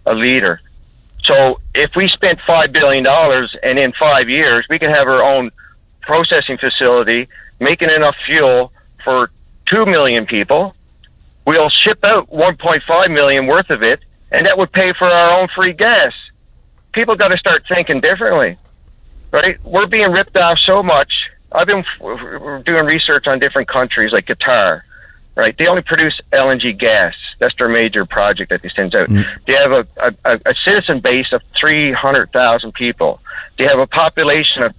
a leader. So if we spent $5 billion and in 5 years we could have our own processing facility making enough fuel for 2 million people, we'll ship out 1.5 million worth of it, and that would pay for our own free gas. People got to start thinking differently, right? We're being ripped off so much. I've been doing research on different countries like Qatar, right? They only produce LNG gas. That's their major project that they send out. They have a citizen base of 300,000 people. They have a population of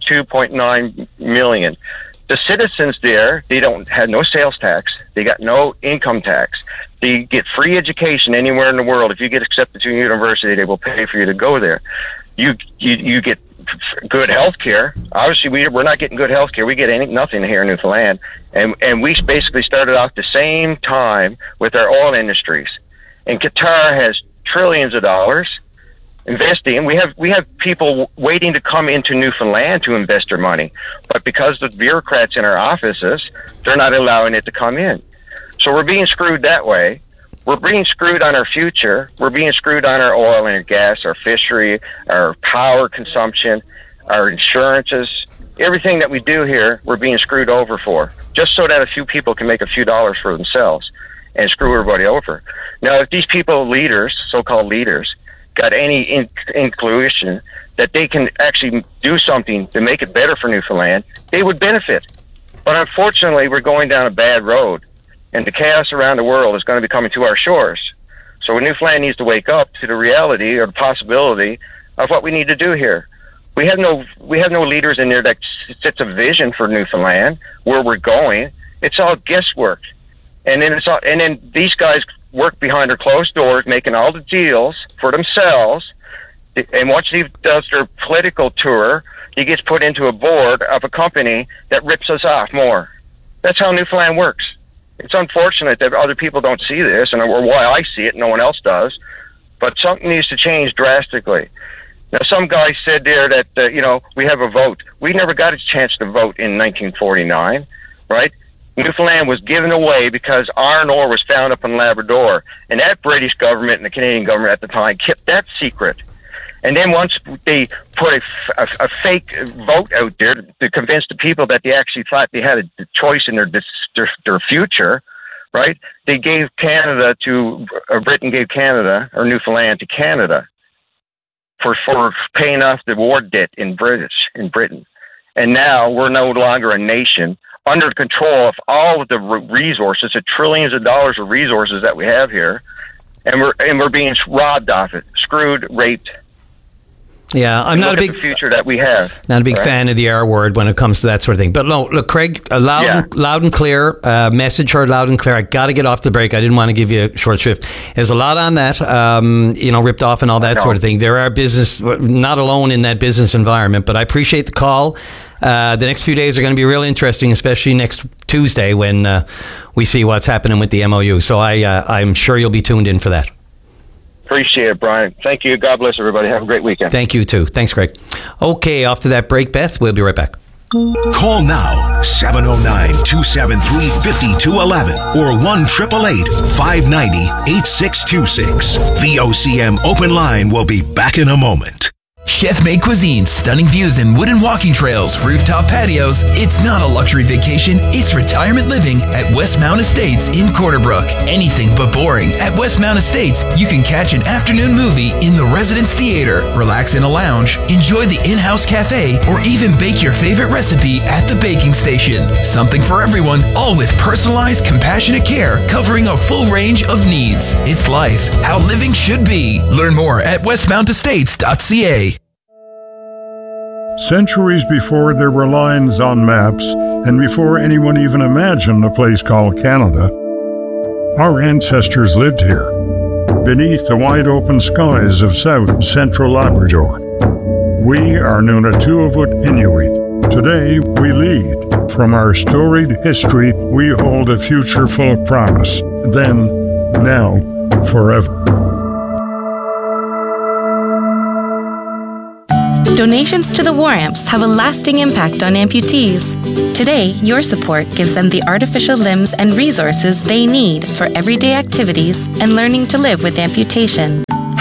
2.9 million. The citizens there, they don't have no sales tax. They got no income tax. They get free education anywhere in the world. If you get accepted to a university, they will pay for you to go there. You get good health care. Obviously, we're not getting good health care. We get nothing here in Newfoundland. And we basically started off the same time with our oil industries. And Qatar has trillions of dollars investing. We have people waiting to come into Newfoundland to invest their money. But because the bureaucrats in our offices, they're not allowing it to come in. So we're being screwed that way. We're being screwed on our future. We're being screwed on our oil and our gas, our fishery, our power consumption, our insurances. Everything that we do here, we're being screwed over for, just so that a few people can make a few dollars for themselves and screw everybody over. Now, if these people, leaders, so-called leaders, got any inclusion that they can actually do something to make it better for Newfoundland, they would benefit. But unfortunately, we're going down a bad road, and the chaos around the world is going to be coming to our shores. So Newfoundland needs to wake up to the reality or the possibility of what we need to do here. We have no leaders in there that sets a vision for Newfoundland, where we're going. It's all guesswork. And then these guys work behind their closed doors, making all the deals for themselves. And once he does their political tour, he gets put into a board of a company that rips us off more. That's how Newfoundland works. It's unfortunate that other people don't see this, or why I see it and no one else does. But something needs to change drastically. Now, some guy said there that, we have a vote. We never got a chance to vote in 1949, right? Newfoundland was given away because iron ore was found up in Labrador. And that British government and the Canadian government at the time kept that secret. And then once they put a fake vote out there to convince the people that they actually thought they had a choice in their future, right? They gave Britain gave Canada, or Newfoundland to Canada for paying off the war debt in Britain. And now we're no longer a nation under control of all of the resources, the trillions of dollars of resources that we have here, and we're being robbed off it, screwed, raped. Yeah, I'm not a big future that we have. Not a big fan of the R word when it comes to that sort of thing. But no, look, Craig, loud and clear message heard loud and clear. I got to get off the break. I didn't want to give you a short shrift. There's a lot on that, ripped off and all that sort of thing. There are business, not alone in that business environment. But I appreciate the call. The next few days are going to be real interesting, especially next Tuesday when we see what's happening with the MOU. So I'm sure you'll be tuned in for that. Appreciate it, Brian. Thank you. God bless everybody. Have a great weekend. Thank you, too. Thanks, Greg. Okay, off to that break, Beth. We'll be right back. Call now, 709-273-5211 or 1-888-590-8626. VOCM Open Line will be back in a moment. Chef-made cuisine, stunning views and wooden walking trails, rooftop patios. It's not a luxury vacation, it's retirement living at Westmount Estates in Corner Brook. Anything but boring. At Westmount Estates, you can catch an afternoon movie in the Residence Theater, relax in a lounge, enjoy the in-house cafe, or even bake your favorite recipe at the baking station. Something for everyone, all with personalized, compassionate care covering a full range of needs. It's life, how living should be. Learn more at westmountestates.ca. Centuries before there were lines on maps, and before anyone even imagined a place called Canada, our ancestors lived here, beneath the wide open skies of South and Central Labrador. We are Nunatuavut Inuit. Today, we lead. From our storied history, we hold a future full of promise. Then, now, forever. Donations to the War Amps have a lasting impact on amputees. Today, your support gives them the artificial limbs and resources they need for everyday activities and learning to live with amputation.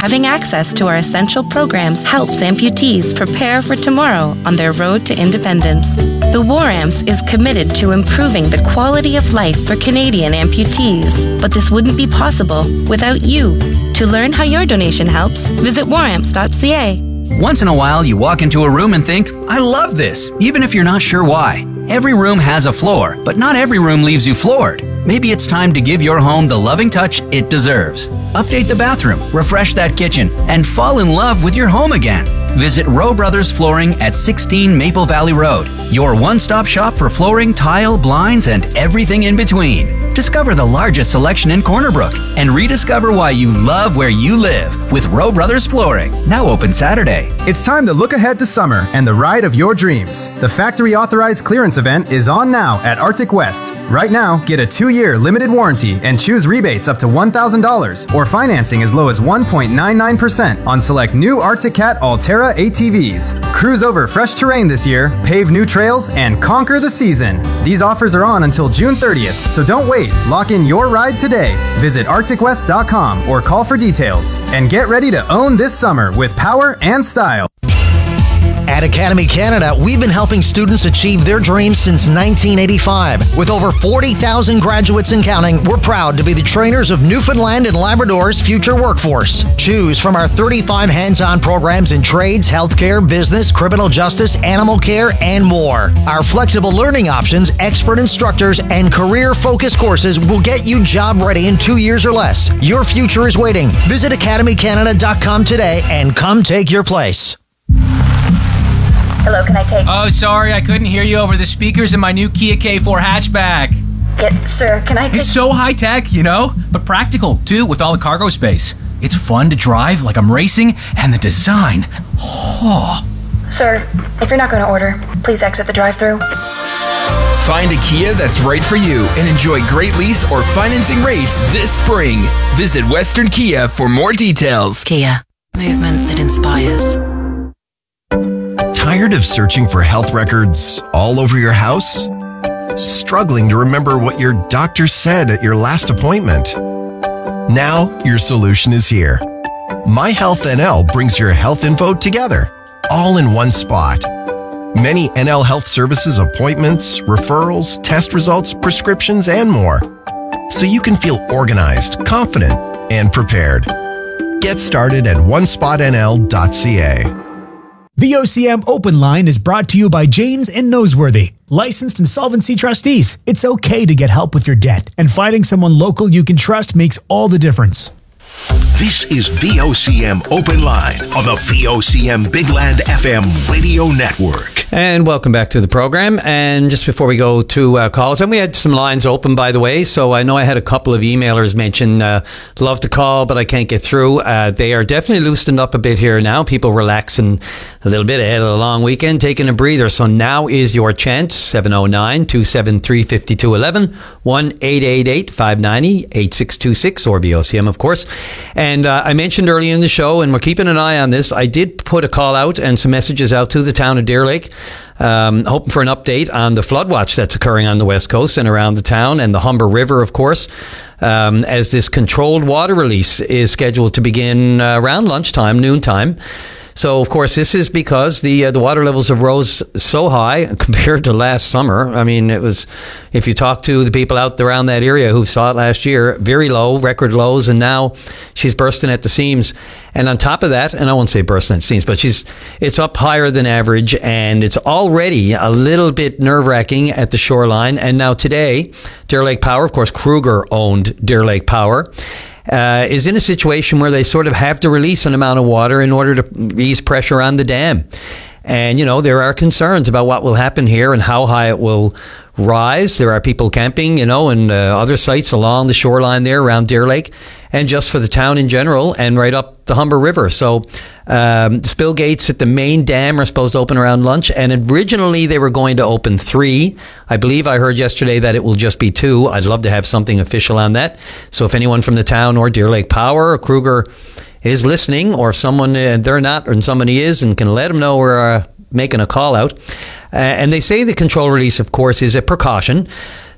Having access to our essential programs helps amputees prepare for tomorrow on their road to independence. The War Amps is committed to improving the quality of life for Canadian amputees, but this wouldn't be possible without you. To learn how your donation helps, visit waramps.ca. Once in a while, you walk into a room and think, I love this, even if you're not sure why. Every room has a floor, but not every room leaves you floored. Maybe it's time to give your home the loving touch it deserves. Update the bathroom, refresh that kitchen, and fall in love with your home again. Visit Rowe Brothers Flooring at 16 Maple Valley Road, your one-stop shop for flooring, tile, blinds, and everything in between. Discover the largest selection in Corner Brook and rediscover why you love where you live with Rowe Brothers Flooring. Now open Saturday. It's time to look ahead to summer and the ride of your dreams. The factory authorized clearance event is on now at Arctic West. Right now, get a 2-year limited warranty and choose rebates up to $1,000 or financing as low as 1.99% on select new Arctic Cat Altera ATVs. Cruise over fresh terrain this year, pave new trails, and conquer the season. These offers are on until June 30th, so don't wait. Lock in your ride today. Visit arcticwest.com or call for details. And get ready to own this summer with power and style. At Academy Canada, we've been helping students achieve their dreams since 1985. With over 40,000 graduates and counting, we're proud to be the trainers of Newfoundland and Labrador's future workforce. Choose from our 35 hands-on programs in trades, healthcare, business, criminal justice, animal care, and more. Our flexible learning options, expert instructors, and career-focused courses will get you job ready in 2 years or less. Your future is waiting. Visit academycanada.com today and come take your place. Hello, can I take... Oh, sorry, I couldn't hear you over the speakers in my new Kia K4 hatchback. Sir, can I take... It's so high-tech, you know, but practical, too, with all the cargo space. It's fun to drive like I'm racing, and the design... Oh. Sir, if you're not going to order, please exit the drive-thru. Find a Kia that's right for you and enjoy great lease or financing rates this spring. Visit Western Kia for more details. Kia, movement that inspires. Tired of searching for health records all over your house? Struggling to remember what your doctor said at your last appointment? Now your solution is here. My Health NL brings your health info together, all in one spot. Many NL Health Services appointments, referrals, test results, prescriptions, and more. So you can feel organized, confident, and prepared. Get started at onespotnl.ca. VOCM Open Line is brought to you by Janes and Noseworthy, licensed insolvency trustees. It's okay to get help with your debt, and finding someone local you can trust makes all the difference. This is VOCM Open Line on the VOCM Big Land FM radio network. And welcome back to the program. And just before we go to calls, and we had some lines open, by the way, so I know I had a couple of emailers mention love to call, but I can't get through. They are definitely loosened up a bit here now. People relaxing a little bit ahead of the long weekend, taking a breather. So now is your chance. 709-273-5211, 1-888-590-8626, or VOCM, of course. And I mentioned earlier in the show, and we're keeping an eye on this, I did put a call out and some messages out to the town of Deer Lake, hoping for an update on the flood watch that's occurring on the west coast and around the town, and the Humber River, of course, as this controlled water release is scheduled to begin around lunchtime, noontime. So, of course, this is because the water levels have rose so high compared to last summer. I mean, it was, if you talk to the people out around that area who saw it last year, very low, record lows, and now she's bursting at the seams. And on top of that, and I won't say bursting at the seams, but it's up higher than average, and it's already a little bit nerve-wracking at the shoreline. And now today, Deer Lake Power, of course, Kruger owned Deer Lake Power, is in a situation where they sort of have to release an amount of water in order to ease pressure on the dam. And, you know, there are concerns about what will happen here and how high it will rise. There are people camping, you know, and other sites along the shoreline there around Deer Lake, and just for the town in general, and right up the Humber River. So spill gates at the main dam are supposed to open around lunch, and originally they were going to open 3. I believe I heard yesterday that it will just be 2. I'd love to have something official on that. So if anyone from the town or Deer Lake Power or Kruger is listening, or someone, they're not, and somebody is, and can let them know we're making a call out. And they say the control release, of course, is a precaution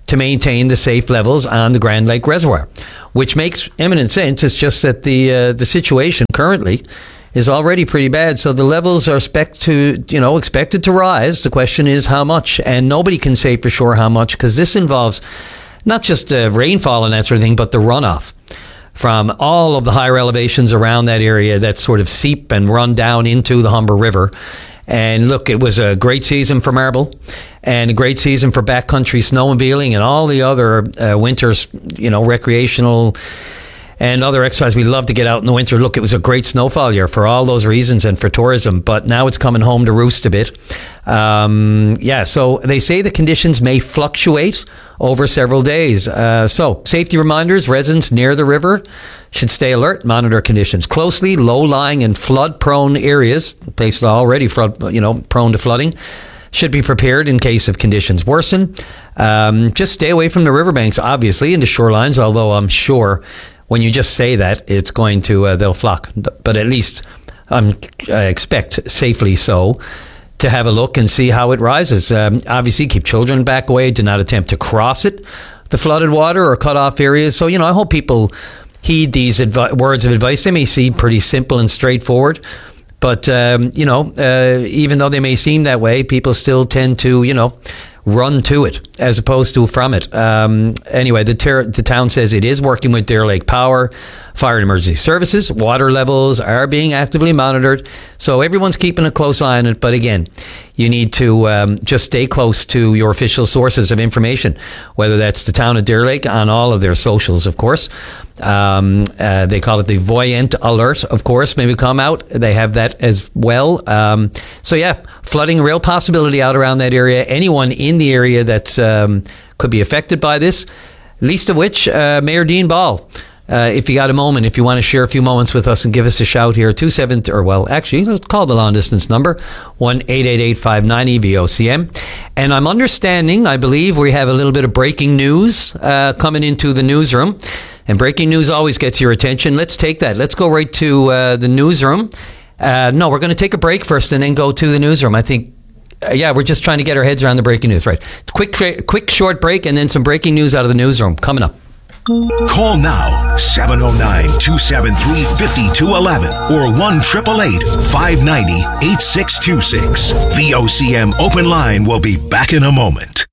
to maintain the safe levels on the Grand Lake Reservoir, which makes eminent sense. It's just that the situation currently is already pretty bad. So the levels are expected to rise. The question is how much, and nobody can say for sure how much, because this involves not just rainfall and that sort of thing, but the runoff from all of the higher elevations around that area that sort of seep and run down into the Humber River. And look, it was a great season for marble and a great season for backcountry snowmobiling and all the other winters, recreational and other exercise. We love to get out in the winter. Look, it was a great snowfall year for all those reasons and for tourism, but now it's coming home to roost a bit. So they say the conditions may fluctuate over several days. So safety reminders, residents near the river should stay alert, monitor conditions closely. Low-lying and flood-prone areas, places already prone to flooding, should be prepared in case of conditions worsen. Just stay away from the riverbanks, obviously, and the shorelines, although I'm sure when you just say that, it's going to, they'll flock. But at least I expect safely so to have a look and see how it rises. Obviously, keep children back away. Do not attempt to cross the flooded water or cut off areas. So, I hope people heed these words of advice. They may seem pretty simple and straightforward. But, even though they may seem that way, people still tend to, run to it as opposed to from it. Anyway, the town says it is working with Deer Lake Power, Fire and Emergency Services. Water levels are being actively monitored. So everyone's keeping a close eye on it. But again, you need to just stay close to your official sources of information, whether that's the town of Deer Lake on all of their socials, of course. They call it the Voyant Alert, of course, maybe come out. They have that as well. Flooding, real possibility out around that area. Anyone in the area that's could be affected by this, least of which Mayor Dean Ball. If you got a moment, if you want to share a few moments with us and give us a shout here, let's call the long distance number, 1-888-590-VOCM. And I'm understanding, I believe we have a little bit of breaking news coming into the newsroom. And breaking news always gets your attention. Let's take that. Let's go right to the newsroom. We're going to take a break first and then go to the newsroom. I think, we're just trying to get our heads around the breaking news, right? Quick short break and then some breaking news out of the newsroom coming up. Call now, 709-273-5211 or 1-888-590-8626. VOCM Open Line will be back in a moment.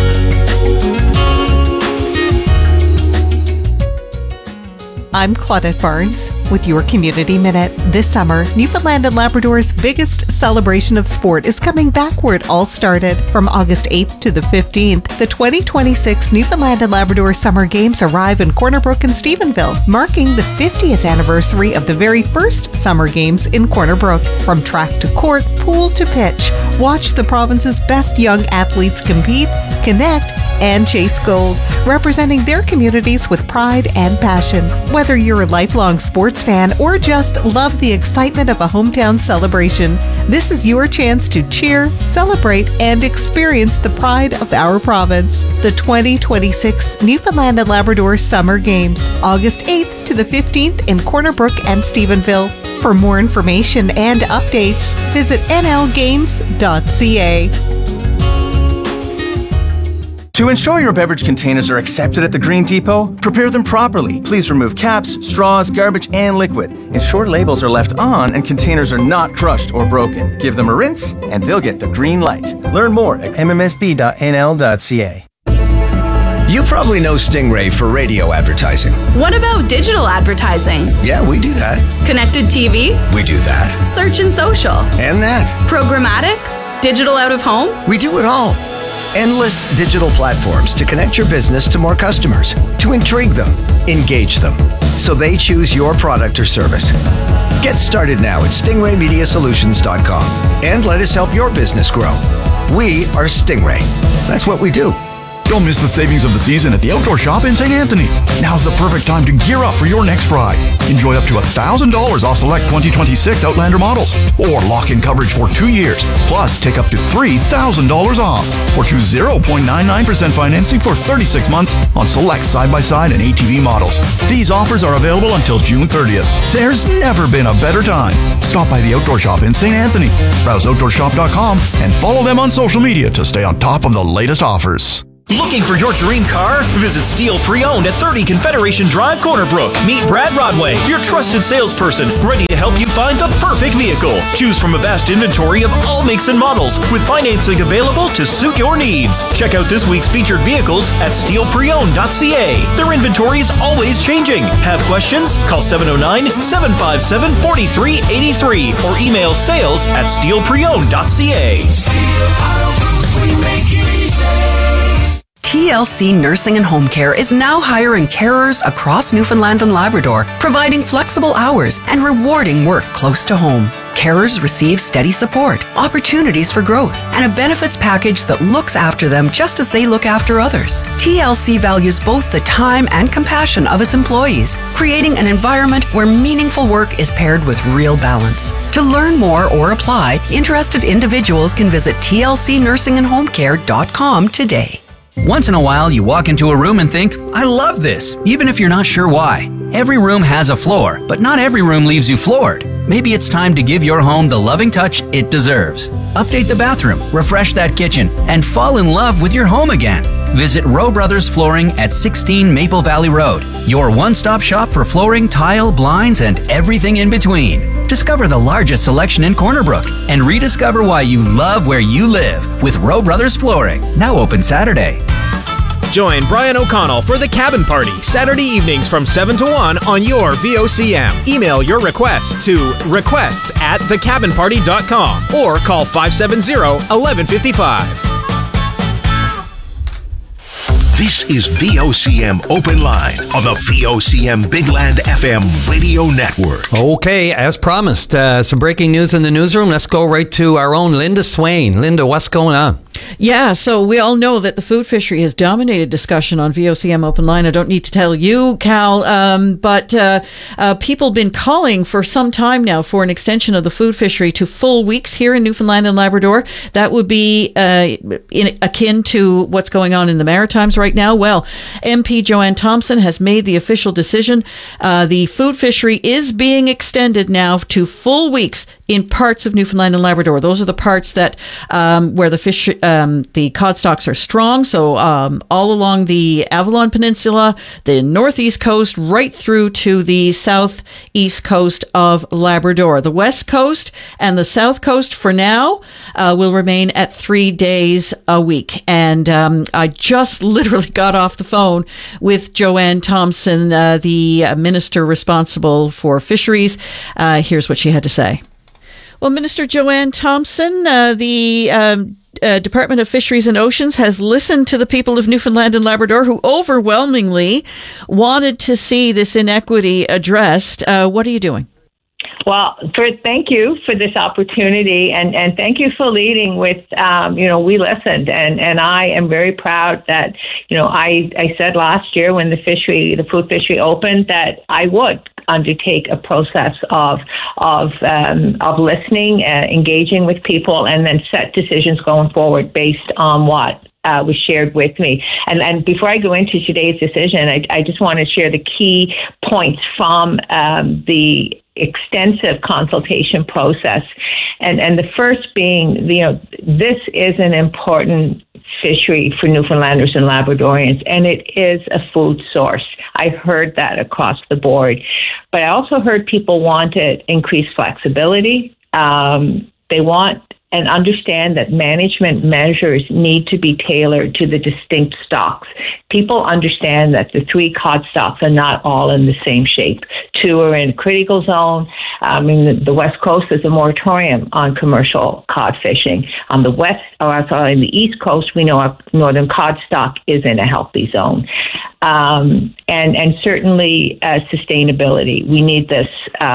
I'm Claudette Barnes with your Community Minute. This summer, Newfoundland and Labrador's biggest celebration of sport is coming back where it all started. From August 8th to the 15th, the 2026 Newfoundland and Labrador Summer Games arrive in Corner Brook and Stephenville, marking the 50th anniversary of the very first Summer Games in Corner Brook. From track to court, pool to pitch, watch the province's best young athletes compete, connect, and chase gold, representing their communities with pride and passion. Whether you're a lifelong sports fan or just love the excitement of a hometown celebration, this is your chance to cheer, celebrate, and experience the pride of our province. The 2026 Newfoundland and Labrador Summer Games, August 8th to the 15th in Corner Brook and Stephenville. For more information and updates, visit nlgames.ca. To ensure your beverage containers are accepted at the Green Depot, prepare them properly. Please remove caps, straws, garbage, and liquid. Ensure labels are left on and containers are not crushed or broken. Give them a rinse and they'll get the green light. Learn more at mmsb.nl.ca. You probably know Stingray for radio advertising. What about digital advertising? Yeah, we do that. Connected TV? We do that. Search and social? And that. Programmatic? Digital out of home? We do it all. Endless digital platforms to connect your business to more customers, to intrigue them, engage them, so they choose your product or service. Get started now at stingraymediasolutions.com and let us help your business grow. We are Stingray. That's what we do. Don't miss the savings of the season at the Outdoor Shop in St. Anthony. Now's the perfect time to gear up for your next ride. Enjoy up to $1,000 off select 2026 Outlander models, or lock in coverage for 2 years. Plus, take up to $3,000 off, or choose 0.99% financing for 36 months on select side-by-side and ATV models. These offers are available until June 30th. There's never been a better time. Stop by the Outdoor Shop in St. Anthony. Browse outdoorshop.com and follow them on social media to stay on top of the latest offers. Looking for your dream car? Visit Steel Pre-Owned at 30 Confederation Drive, Corner Brook. Meet Brad Rodway, your trusted salesperson, ready to help you find the perfect vehicle. Choose from a vast inventory of all makes and models, with financing available to suit your needs. Check out this week's featured vehicles at steelpreowned.ca. Their inventory is always changing. Have questions? Call 709-757-4383 or email sales@steelpreowned.ca. We make it easy. TLC Nursing and Home Care is now hiring carers across Newfoundland and Labrador, providing flexible hours and rewarding work close to home. Carers receive steady support, opportunities for growth, and a benefits package that looks after them just as they look after others. TLC values both the time and compassion of its employees, creating an environment where meaningful work is paired with real balance. To learn more or apply, interested individuals can visit tlcnursingandhomecare.com today. Once in a while, you walk into a room and think, I love this, even if you're not sure why. Every room has a floor, but not every room leaves you floored. Maybe it's time to give your home the loving touch it deserves. Update the bathroom, refresh that kitchen, and fall in love with your home again. Visit Rowe Brothers Flooring at 16 Maple Valley Road, your one-stop shop for flooring, tile, blinds, and everything in between. Discover the largest selection in Corner Brook and rediscover why you love where you live with Rowe Brothers Flooring. Now open Saturday. Join Brian O'Connell for The Cabin Party, Saturday evenings from 7 to 1 on your VOCM. Email your requests to requests@thecabinparty.com or call 570-1155. This is VOCM Open Line on the VOCM Big Land FM radio network. Okay, as promised, some breaking news in the newsroom. Let's go right to our own Linda Swain. Linda, what's going on? Yeah, so we all know that the food fishery has dominated discussion on VOCM Open Line. I don't need to tell you, Cal, but people have been calling for some time now for an extension of the food fishery to full weeks here in Newfoundland and Labrador. That would be akin to what's going on in the Maritimes right now. Well, MP Joanne Thompson has made the official decision. The food fishery is being extended now to full weeks in parts of Newfoundland and Labrador. Those are the parts that where the fish, the cod stocks are strong. So all along the Avalon Peninsula, the northeast coast, right through to the southeast coast of Labrador. The west coast and the south coast for now will remain at 3 days a week. And I just literally got off the phone with Joanne Thompson, the minister responsible for fisheries. Here's what she had to say. Well, Minister Joanne Thompson, the Department of Fisheries and Oceans has listened to the people of Newfoundland and Labrador who overwhelmingly wanted to see this inequity addressed. What are you doing? Well, thank you for this opportunity, and thank you for leading with, we listened, and I am very proud that, I said last year when the food fishery opened that I would undertake a process of listening, engaging with people, and then set decisions going forward based on what was shared with me. And before I go into today's decision, I just want to share the key points from the extensive consultation process. And the first being, this is an important fishery for Newfoundlanders and Labradorians, and it is a food source. I heard that across the board. But I also heard people wanted increased flexibility. They want and understand that management measures need to be tailored to the distinct stocks. People understand that the 3 cod stocks are not all in the same shape. 2 are in critical zone. The West Coast is a moratorium on commercial cod fishing. On the in the East Coast, we know our northern cod stock is in a healthy zone. And certainly sustainability. We need this.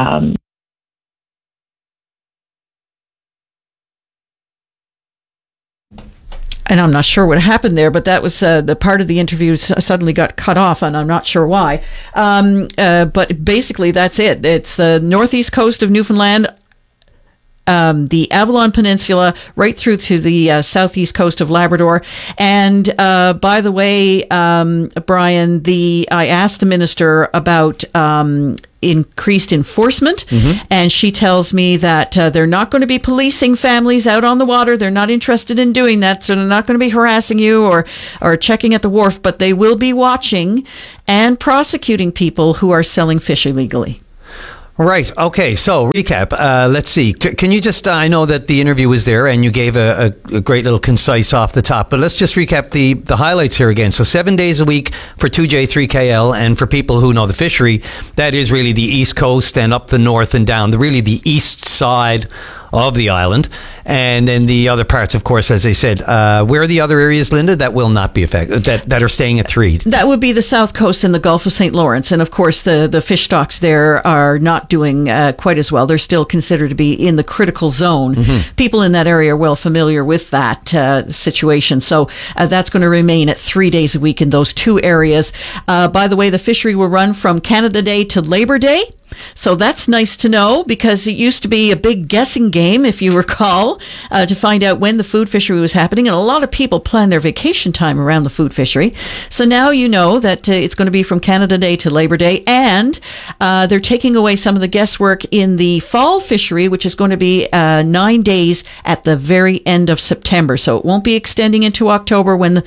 And I'm not sure what happened there, but that was the part of the interview suddenly got cut off, and I'm not sure why. But basically, that's it. It's the northeast coast of Newfoundland the Avalon Peninsula, right through to the southeast coast of Labrador. And by the way, Brian, I asked the minister about increased enforcement, and she tells me that they're not going to be policing families out on the water. They're not interested in doing that, so they're not going to be harassing you or checking at the wharf, but they will be watching and prosecuting people who are selling fish illegally. Right. Okay. So recap. Let's see. Can you just? I know that the interview was there, and you gave a great little concise off the top. But let's just recap the highlights here again. So 7 days a week for 2J3KL, and for people who know the fishery, that is really the east coast and up the north and down. Really the east side of the island, and then the other parts, of course, as I said. Where are the other areas, Linda, that will not be affected, that are staying at 3? That would be the south coast and the Gulf of St. Lawrence, and of course the fish stocks there are not doing quite as well. They're still considered to be in the critical zone. People in that area are well familiar with that situation, so that's going to remain at 3 days a week in those two areas. By the way, the fishery will run from Canada Day to Labor Day. So that's nice to know, because it used to be a big guessing game, if you recall, to find out when the food fishery was happening. And a lot of people plan their vacation time around the food fishery. So now you know that it's going to be from Canada Day to Labor Day. And they're taking away some of the guesswork in the fall fishery, which is going to be 9 days at the very end of September. So it won't be extending into October when,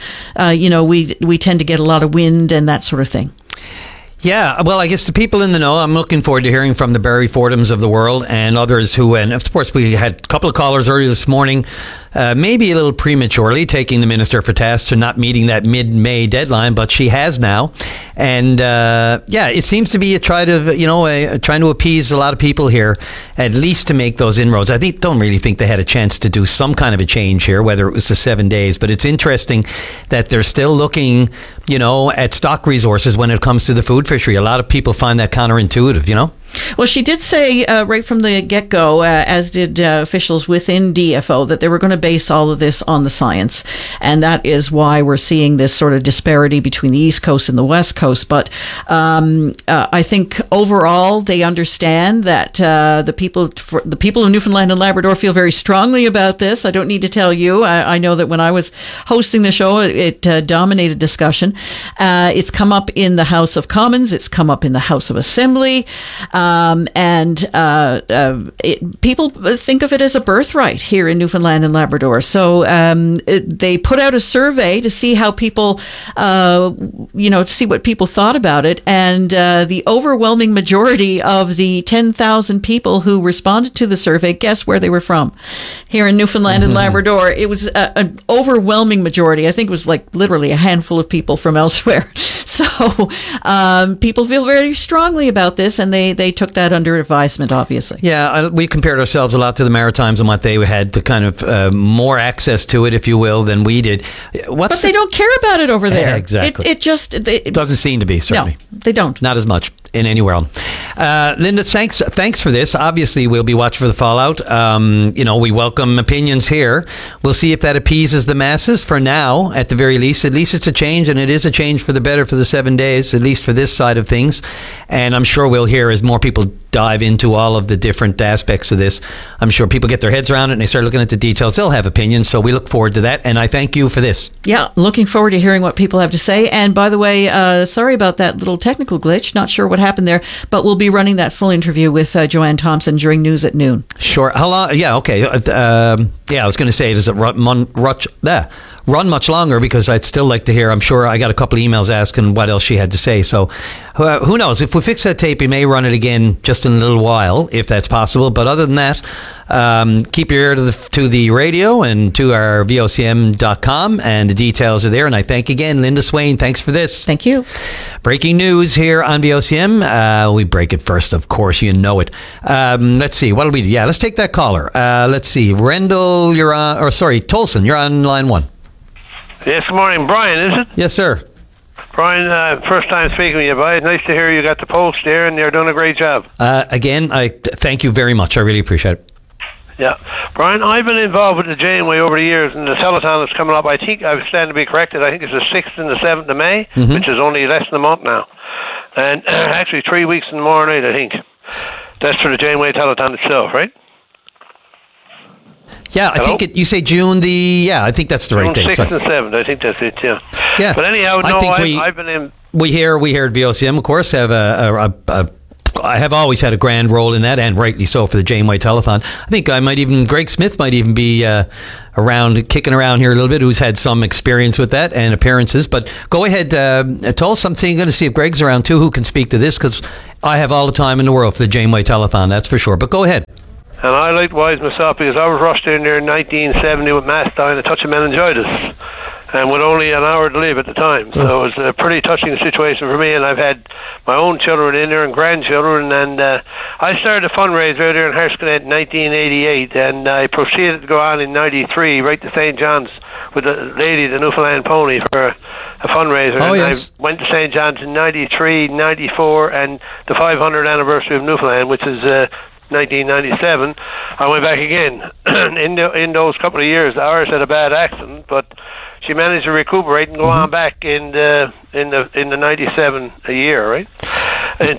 we tend to get a lot of wind and that sort of thing. Yeah, well, I guess the people in the know, I'm looking forward to hearing from the Barry Fordhams of the world and others who, and of course we had a couple of callers earlier this morning, maybe a little prematurely taking the minister for task to not meeting that mid-May deadline, but she has now. And it seems to be trying to appease a lot of people here, at least to make those inroads. I don't really think they had a chance to do some kind of a change here, whether it was the 7 days, but it's interesting that they're still looking, at stock resources when it comes to the food fishery. A lot of people find that counterintuitive, Well, she did say right from the get-go, as did officials within DFO, that they were going to base all of this on the science. And that is why we're seeing this sort of disparity between the East Coast and the West Coast. But I think overall they understand that the people of Newfoundland and Labrador feel very strongly about this. I don't need to tell you. I know that when I was hosting the show, it dominated discussion. It's come up in the House of Commons. It's come up in the House of Assembly. People think of it as a birthright here in Newfoundland and Labrador. So they put out a survey to see how people, to see what people thought about it. And the overwhelming majority of the 10,000 people who responded to the survey, guess where they were from? Here in Newfoundland and Labrador. It was an overwhelming majority. I think it was like literally a handful of people from elsewhere. So people feel very strongly about this, and they took that under advisement, obviously. Yeah, we compared ourselves a lot to the Maritimes and what they had, the kind of more access to it, if you will, than we did. But they don't care about it over there. Exactly. It doesn't seem to be, certainly. No, they don't. Not as much in any world. Linda, thanks for this. Obviously, we'll be watching for the fallout. We welcome opinions here. We'll see if that appeases the masses. For now, at the very least, it's a change, and it is a change for the better for the 7 days, at least for this side of things. And I'm sure we'll hear as more people dive into all of the different aspects of this. I'm sure people get their heads around it and they start looking at the details. They'll have opinions, so we look forward to that. And I thank you for this. Yeah, looking forward to hearing what people have to say. And by the way, sorry about that little technical glitch. Not sure what happened there, but we'll be running that full interview with Joanne Thompson during News at Noon. Sure. How long? Yeah, okay. I was going to say, does it run much longer, because I'd still like to hear. I'm sure I got a couple of emails asking what else she had to say. So who knows? If we fix that tape, we may run it again just in a little while, if that's possible. But other than that, keep your ear to the radio and to our VOCM.com, and the details are there. And I thank again Linda Swain. Thanks for this. Thank you. Breaking news here on VOCM. We break it first, of course. You know it. Let's see. What'll we do? Yeah, let's take that caller. Let's see. Rendell, Tolson, you're on line 1. Yes, good morning. Brian, is it? Yes, sir. Brian, first time speaking with you, buddy. Nice to hear you got the post there, and you're doing a great job. Again, I thank you very much. I really appreciate it. Yeah. Brian, I've been involved with the Janeway over the years, and the telethon that's coming up, I think I stand to be corrected. I think it's the 6th and the 7th of May, which is only less than a month now. And actually 3 weeks and more night, I think. That's for the Janeway telethon itself, right? Yeah, I think you say June I think that's the right date. June 6th and 7th, I think that's it, yeah. Yeah. But anyhow, I've been in... We here at VOCM, of course, have I have always had a grand role in that, and rightly so, for the Janeway Telethon. I think Greg Smith might even be kicking around here a little bit, who's had some experience with that and appearances. But go ahead, tell us something. I'm going to see if Greg's around too, who can speak to this, because I have all the time in the world for the Janeway Telethon, that's for sure. But go ahead. And I likewise myself, because I was rushed in there in 1970 with mastine and a touch of meningitis, and with only an hour to live at the time. So it was a pretty touching situation for me, and I've had my own children in there and grandchildren, and I started a fundraiser there in Harsconet in 1988, and I proceeded to go on in 93 right to St. John's with the lady, the Newfoundland Pony, for a fundraiser. Oh, yes. I went to St. John's in 93, 94, and the 500th anniversary of Newfoundland, which is 1997. I went back again. in those couple of years, Iris had a bad accident, but she managed to recuperate and go on back in the 97 a year, right? In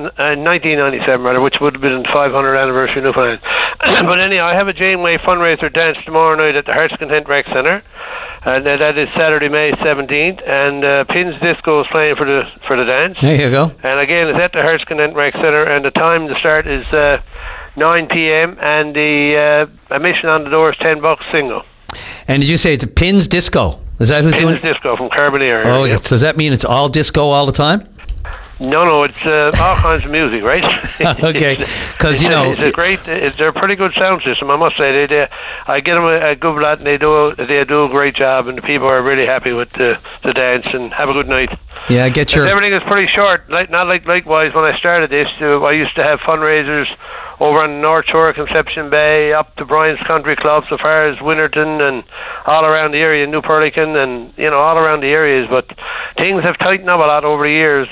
1997 rather, which would have been the 500th anniversary of Newfoundland. But anyhow, I have a Janeway fundraiser dance tomorrow night at the Hearts Content Rec Centre, and that is Saturday, May 17th. And Pins Disco is playing for the dance. There you go. And again, it's at the Hearts Content Rec Centre, and the time to start is 9 p.m. and the admission on the door is $10 single. And did you say it's a Pins Disco? Is that who's doing it? Pins Disco from Carbonear. Oh, yes. Does that mean it's all disco all the time? No, it's all kinds of music, right? Okay, because they're a pretty good sound system, I must say. I get them a good lot, and they do a great job, and the people are really happy with the dance and have a good night. Yeah, get your... Everything is pretty short. Likewise, when I started this, I used to have fundraisers over on the North Shore of Conception Bay, up to Brian's Country Club, so far as Winnerton, and all around the area, New Perlican, and all around the areas. But things have tightened up a lot over the years.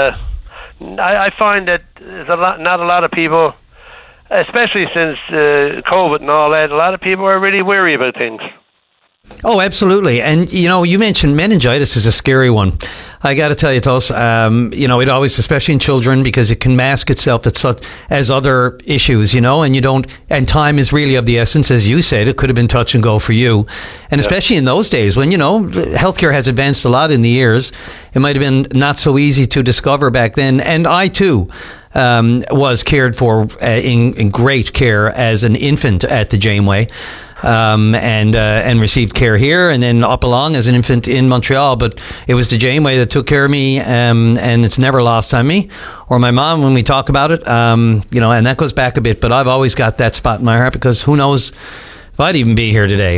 I find that there's not a lot of people, especially since COVID and all that, a lot of people are really wary about things. Oh, absolutely. And, you mentioned meningitis is a scary one. I got to tell you, Tos, it always, especially in children, because it can mask itself as other issues, and time is really of the essence, as you said. It could have been touch and go for you. And especially in those days when, healthcare has advanced a lot in the years, it might have been not so easy to discover back then. And I, too, was cared for in great care as an infant at the Janeway. And received care here, and then up along as an infant in Montreal. But it was the Janeway that took care of me, and it's never lost on me or my mom when we talk about it. And that goes back a bit, but I've always got that spot in my heart, because who knows if I'd even be here today.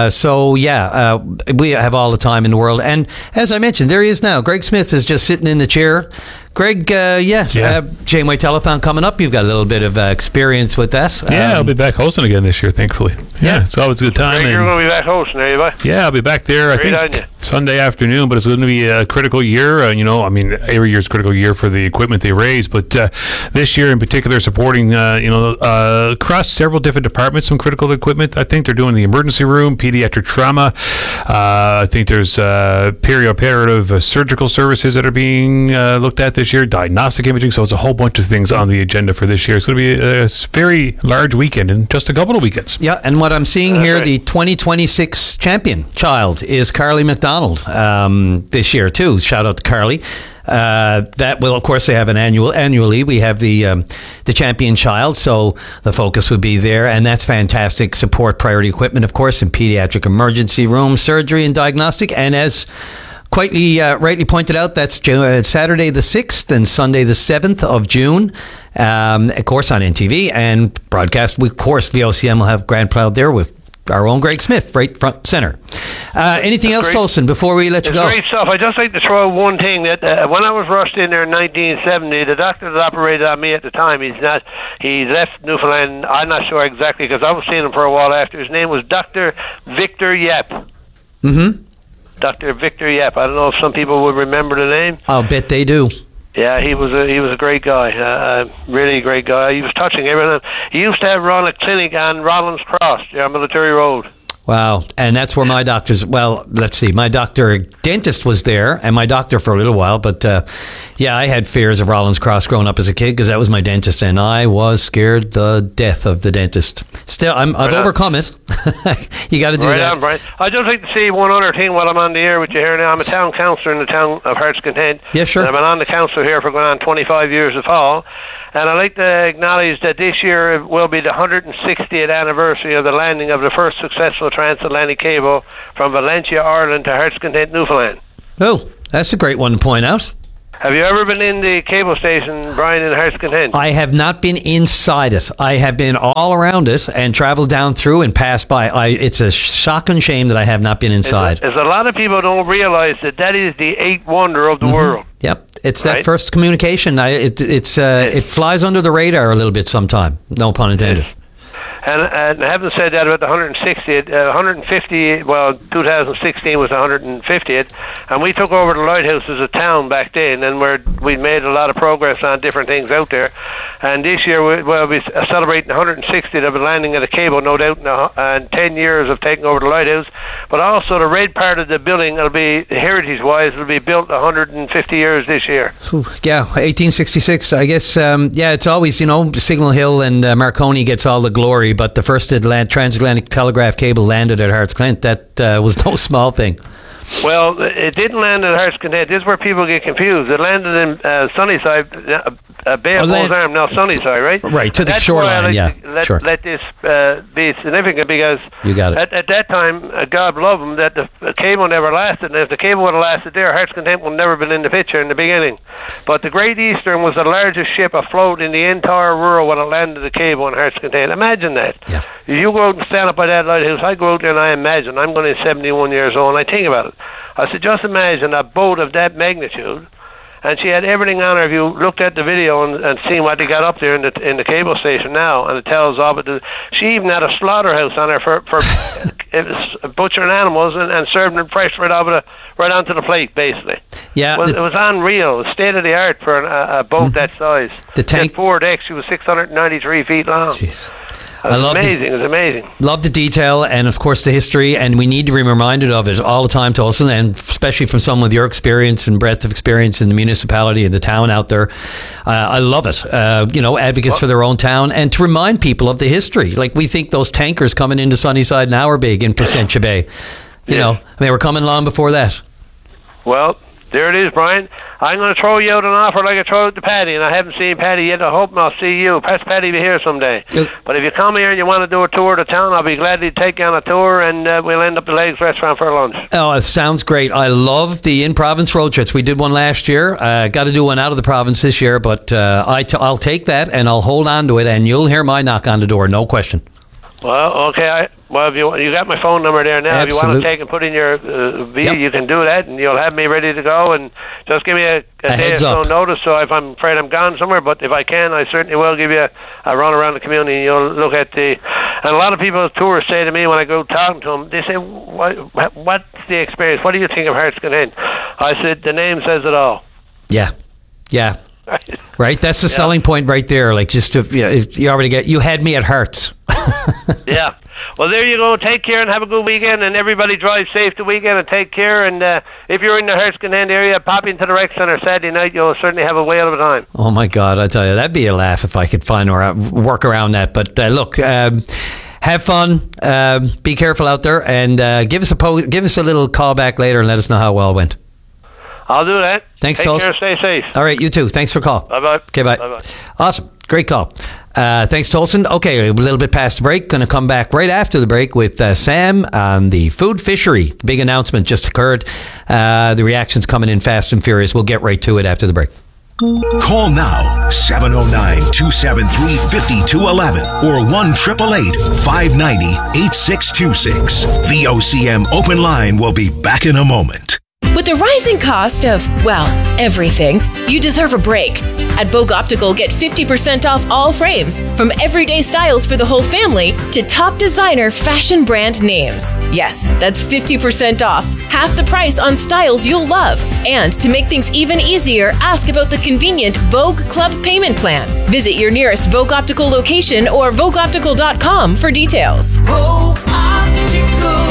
We have all the time in the world. And as I mentioned, there he is now. Greg Smith is just sitting in the chair. Greg, Janeway Telethon coming up. You've got a little bit of experience with that. I'll be back hosting again this year, thankfully. Yeah, it's always a good time. Greg, you're going to be back hosting, are you, bud? Yeah, I'll be back there, I think, Sunday afternoon, but it's going to be a critical year. Every year's a critical year for the equipment they raise, but this year in particular, supporting, across several different departments, some critical equipment. I think they're doing the emergency room, pediatric trauma. I think there's perioperative surgical services that are being looked at this year, diagnostic imaging, so it's a whole bunch of things on the agenda for this year. It's going to be a very large weekend in just a couple of weekends. Yeah, and what I'm seeing here, the 2026 champion child is Carly McDonald this year too. Shout out to Carly. That will, of course, they have an annually. We have the champion child, so the focus would be there, and that's fantastic. Support priority equipment, of course, in pediatric emergency room, surgery, and diagnostic, and as quite rightly pointed out, that's Saturday the 6th and Sunday the 7th of June, of course, on NTV, and broadcast. Of course, VOCM will have Grand Proud there with our own Greg Smith, right front center. Anything else, Tolson, before we let you go? Great stuff. I'd just like to throw out one thing, that when I was rushed in there in 1970, the doctor that operated on me at the time, he left Newfoundland. I'm not sure exactly, because I was seeing him for a while after. His name was Dr. Victor Yap. Mm-hmm. Dr. Victor Yap. I don't know if some people would remember the name. I'll bet they do. Yeah, he was a great guy, really great guy. He was touching everything. He used to have run a clinic on Rollins Cross, on Military Road. Wow. And that's where my doctor's, well, let's see, my dentist was there, and my doctor for a little while. But yeah, I had fears of Rollins Cross growing up as a kid because that was my dentist, and I was scared the death of the dentist. Still, I've overcome it. You got to do that. On, Brian. I'd just like to say one other thing while I'm on the air with you here now. I'm a town councillor in the town of Hearts Content. Yeah, sure. And I've been on the council here for going on 25 years of fall. And I'd like to acknowledge that this year will be the 160th anniversary of the landing of the first successful transatlantic cable from Valentia, Ireland to Hearts Content, Newfoundland. Oh, that's a great one to point out. Have you ever been in the cable station, Brian, in Hearts Content? I have not been inside it. I have been all around it and traveled down through and passed by. It's a shocking shame that I have not been inside. As a lot of people don't realize that is the eighth wonder of the world. Yep, it's that first communication. It flies under the radar a little bit sometime. No pun intended. And having said that about the 160th, 150, well, 2016 was the 150th, and we took over the lighthouse as a town back then, and we made a lot of progress on different things out there. And this year we'll be celebrating the 160th of the landing of the cable, no doubt, and 10 years of taking over the lighthouse. But also the red part of the building, it'll be heritage-wise, it'll be built 150 years this year. Yeah, 1866. I guess. It's always Signal Hill and Marconi gets all the glory. But the first transatlantic telegraph cable landed at Hearts Content. That was no small thing. Well, it didn't land at Hearts Content. This is where people get confused. It landed in Sunnyside, Bay of Bulls Arm, now Sunnyside, right? Right, to the shoreline, Let this be significant because you got it. At that time, God love them, that the cable never lasted. And if the cable would have lasted there, Hearts Content would never have been in the picture in the beginning. But the Great Eastern was the largest ship afloat in the entire world when it landed the cable in Hearts Content. Imagine that. Yeah. If you go out and stand up by that lighthouse, I go out there and I imagine, I'm going to be 71 years old, and I think about it. I said, just imagine a boat of that magnitude, and she had everything on her. If you looked at the video and seen what they got up there in the cable station now, and it tells of it, she even had a slaughterhouse on her for butchering animals and serving them fresh right onto the plate, basically. Yeah, it was unreal, state of the art for a boat that size. The tank, had 4 decks. She was 693 feet long. Jeez. It was amazing. Love the detail and, of course, the history, and we need to be reminded of it all the time, Tolson, and especially from someone with your experience and breadth of experience in the municipality and the town out there. I love it. Advocates for their own town, and to remind people of the history. Like, we think those tankers coming into Sunnyside now are big in Placentia Bay. They were coming long before that. Well, there it is, Brian. I'm going to throw you out an offer like I throw out to Paddy, and I haven't seen Paddy yet. I hope I'll see you. Perhaps Paddy will be here someday. But if you come here and you want to do a tour of the town, I'll be glad to take you on a tour, and we'll end up at the Legs Restaurant for lunch. Oh, it sounds great. I love the in-province road trips. We did one last year. Got to do one out of the province this year, but I'll take that, and I'll hold on to it, and you'll hear my knock on the door, no question. Well, okay. If you got my phone number there now. Absolutely. If you want to take and put in your view, you can do that, and you'll have me ready to go. And just give me a day or so notice. So if I'm afraid I'm gone somewhere, but if I can, I certainly will give you a run around the community. And you'll look at and a lot of people, tourists, say to me when I go talking to them, they say, "What's the experience? What do you think of Hearts Content?" I said, "The name says it all." Yeah. Right, that's the selling point right there. Like, just you had me at Hearts. Yeah. Well, there you go. Take care and have a good weekend, and everybody drive safe the weekend and take care. And if you're in the Hearts Content area, pop into the rec center Saturday night. You'll certainly have a whale of a time. Oh my God, I tell you, that'd be a laugh if I could find or work around that. But look. Have fun. Be careful out there, and give us a little call back later and let us know how well it went. I'll do that. Thanks, Take care, stay safe. All right, you too. Thanks for the call. Bye-bye. Okay, bye. Bye-bye. Awesome. Great call. Thanks, Tolson. Okay, a little bit past the break. Going to come back right after the break with Sam on the food fishery. The big announcement just occurred. The reactions coming in fast and furious. We'll get right to it after the break. Call now 709-273-5211 or 1-888-590-8626. VOCM Open Line will be back in a moment. With the rising cost of, everything, you deserve a break. At Vogue Optical, get 50% off all frames, from everyday styles for the whole family to top designer fashion brand names. Yes, that's 50% off, half the price on styles you'll love. And to make things even easier, ask about the convenient Vogue Club payment plan. Visit your nearest Vogue Optical location or VogueOptical.com for details. Vogue Optical.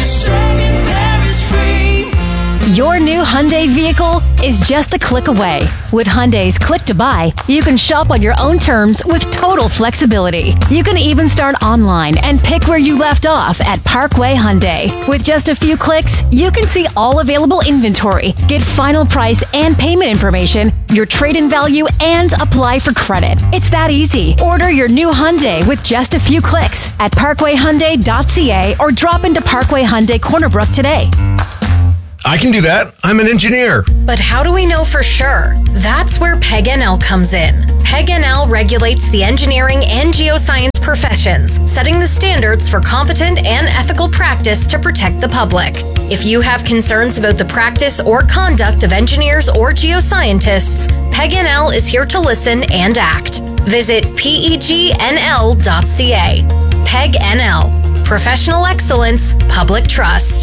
Your new Hyundai vehicle is just a click away. With Hyundai's Click to Buy, you can shop on your own terms with total flexibility. You can even start online and pick where you left off at Parkway Hyundai. With just a few clicks, you can see all available inventory, get final price and payment information, your trade-in value, and apply for credit. It's that easy. Order your new Hyundai with just a few clicks at parkwayhyundai.ca or drop into Parkway Hyundai Corner Brook today. I can do that. I'm an engineer. But how do we know for sure? That's where PEG-NL comes in. PEG-NL regulates the engineering and geoscience professions, setting the standards for competent and ethical practice to protect the public. If you have concerns about the practice or conduct of engineers or geoscientists, PEG-NL is here to listen and act. Visit pegnl.ca. PEG-NL. Professional excellence, public trust.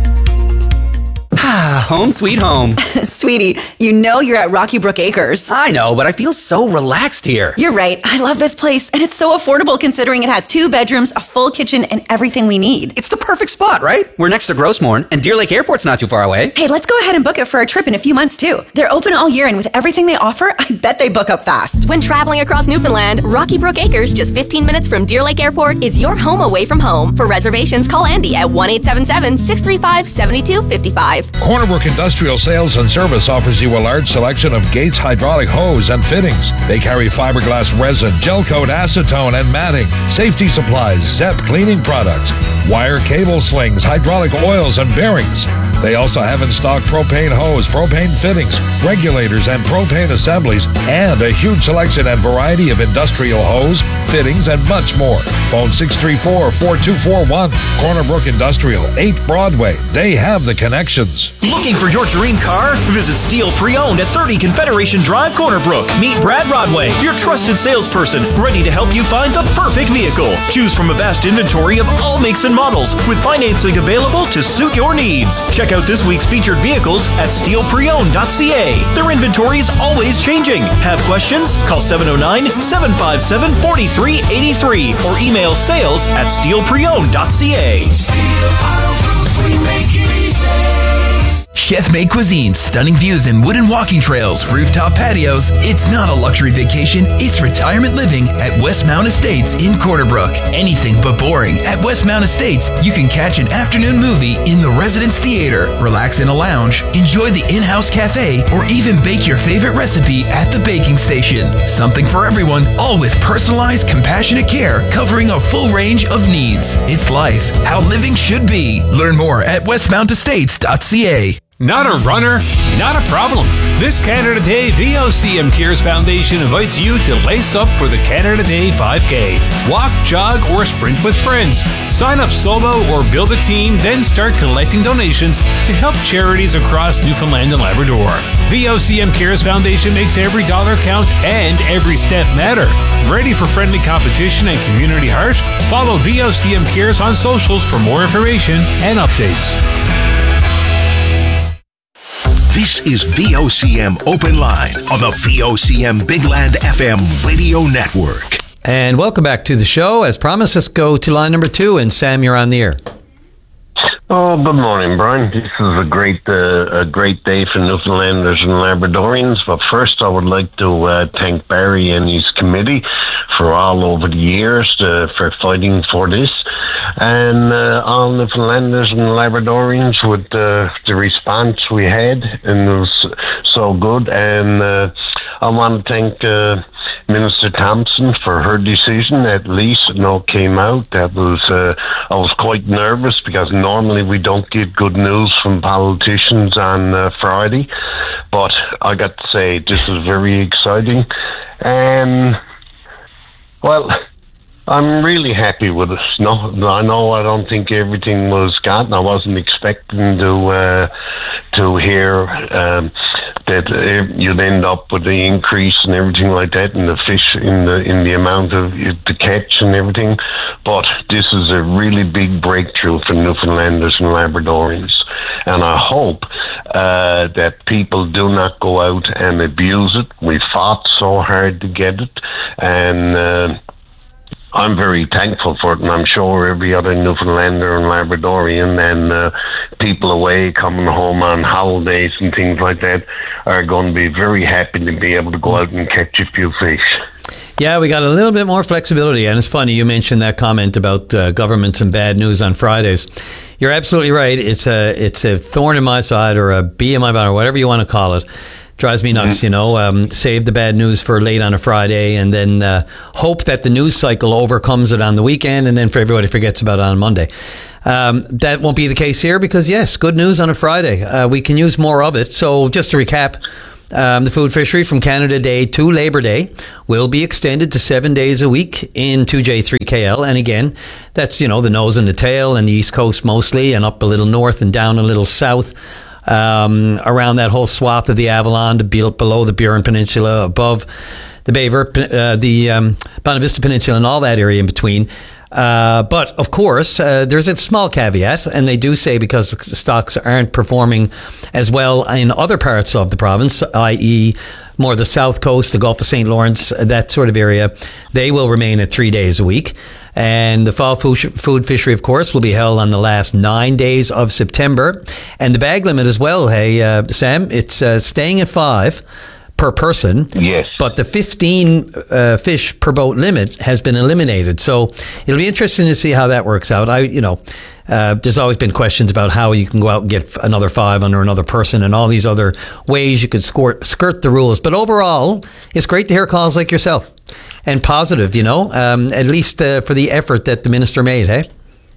Home sweet home. Sweetie, you know you're at Rocky Brook Acres. I know, but I feel so relaxed here. You're right. I love this place, and it's so affordable considering it has 2 bedrooms, a full kitchen, and everything we need. It's the perfect spot, right? We're next to Grossmorn, and Deer Lake Airport's not too far away. Hey, let's go ahead and book it for a trip in a few months, too. They're open all year, and with everything they offer, I bet they book up fast. When traveling across Newfoundland, Rocky Brook Acres, just 15 minutes from Deer Lake Airport, is your home away from home. For reservations, call Andy at 1-877-635-7255. Cornerbrook Industrial Sales and Service offers you a large selection of Gates hydraulic hose and fittings. They carry fiberglass resin, gel coat, acetone, and matting, safety supplies, ZEP cleaning products, wire cable slings, hydraulic oils, and bearings. They also have in stock propane hose, propane fittings, regulators, and propane assemblies, and a huge selection and variety of industrial hose, fittings, and much more. Phone 634-4241. Cornerbrook Industrial, 8 Broadway. They have the connections. Looking for your dream car? Visit Steel Pre-Owned at 30 Confederation Drive, Corner Brook. Meet Brad Rodway, your trusted salesperson, ready to help you find the perfect vehicle. Choose from a vast inventory of all makes and models, with financing available to suit your needs. Check out this week's featured vehicles at steelpreowned.ca. Their inventory is always changing. Have questions? Call 709-757-4383 or email sales@steelpreowned.ca. Steel Auto Group, we make it easy. Chef-made cuisine, stunning views and wooden walking trails, rooftop patios. It's not a luxury vacation, it's retirement living at Westmount Estates in Corner Brook. Anything but boring. At Westmount Estates, you can catch an afternoon movie in the Residence Theater, relax in a lounge, enjoy the in-house cafe, or even bake your favorite recipe at the baking station. Something for everyone, all with personalized, compassionate care, covering a full range of needs. It's life, how living should be. Learn more at westmountestates.ca. Not a runner? Not a problem. This Canada Day, VOCM Cares Foundation invites you to lace up for the Canada Day 5K. Walk, jog, or sprint with friends. Sign up solo or build a team, then start collecting donations to help charities across Newfoundland and Labrador. VOCM Cares Foundation makes every dollar count and every step matter. Ready for friendly competition and community heart? Follow VOCM Cares on socials for more information and updates. This is VOCM Open Line on the VOCM Bigland FM radio network. And welcome back to the show. As promised, let's go to line number 2. And Sam, you're on the air. Oh, good morning, Brian. This is a great day for Newfoundlanders and Labradorians. But first, I would like to thank Barry and his committee for all over the years for fighting for this. And all Newfoundlanders and Labradorians with the response we had, and it was so good. And I want to thank Minister Thompson for her decision. At least came out. That was I was quite nervous because normally we don't get good news from politicians on Friday, but I got to say this is very exciting. And well, I'm really happy with it. No, I know I don't think everything was gotten. I wasn't expecting to hear that you'd end up with the increase and everything like that, and the fish in the amount of the catch and everything. But this is a really big breakthrough for Newfoundlanders and Labradorians, and I hope that people do not go out and abuse it. We fought so hard to get it, and I'm very thankful for it, and I'm sure every other Newfoundlander and Labradorian and people away coming home on holidays and things like that are going to be very happy to be able to go out and catch a few fish. Yeah, we got a little bit more flexibility, and it's funny you mentioned that comment about governments and bad news on Fridays. You're absolutely right. It's a thorn in my side, or a bee in my bonnet, or whatever you want to call it. Drives me nuts, save the bad news for late on a Friday, and then hope that the news cycle overcomes it on the weekend, and then for everybody forgets about it on Monday. That won't be the case here, because yes, good news on a Friday. We can use more of it. So just to recap, the food fishery from Canada Day to Labor Day will be extended to 7 days a week in 2J3KL. And again, that's, the nose and the tail and the East Coast mostly, and up a little north and down a little south, around that whole swath of the Avalon, below the Burin Peninsula, above the the Bonavista Peninsula, and all that area in between. But of course, there's a small caveat, and they do say because the stocks aren't performing as well in other parts of the province, i.e. more the south coast, the Gulf of St. Lawrence, that sort of area, they will remain at 3 days a week. And the fall food fishery, of course, will be held on the last 9 days of September. And the bag limit as well, hey, Sam, it's staying at 5 per person. Yes. But the 15 fish per boat limit has been eliminated. So it'll be interesting to see how that works out. There's always been questions about how you can go out and get another 5 under another person and all these other ways you could skirt the rules. But overall, it's great to hear calls like yourself. And positive, at least for the effort that the minister made, hey?